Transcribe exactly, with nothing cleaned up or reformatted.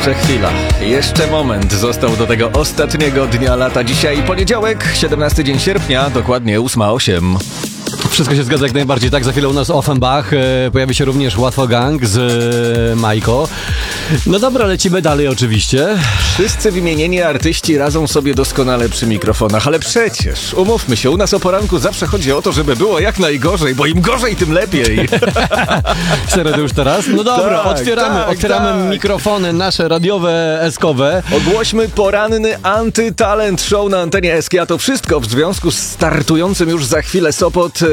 Jeszcze chwila, jeszcze moment został do tego ostatniego dnia lata. Dzisiaj poniedziałek, siedemnasty dzień sierpnia, dokładnie ósma osiem. Wszystko się zgadza jak najbardziej. Tak, za chwilę u nas Offenbach. E, pojawi się również Łatwo Gang z e, Majko. No dobra, lecimy dalej oczywiście. Wszyscy wymienieni artyści radzą sobie doskonale przy mikrofonach, ale przecież, umówmy się, u nas o poranku zawsze chodzi o to, żeby było jak najgorzej, bo im gorzej, tym lepiej. Serio to już teraz? No dobra, Tak, otwieramy, tak, otwieramy tak. mikrofony nasze radiowe, eskowe. Ogłośmy poranny antytalent show na antenie S K, a to wszystko w związku z startującym już za chwilę Sopot